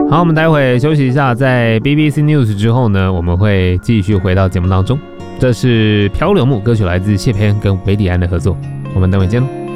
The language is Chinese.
好，我们待会休息一下，在 BBC News 之后呢，我们会继续回到节目当中。这是漂流木歌曲，来自谢佩恩跟韦礼安的合作，我们等会见喽。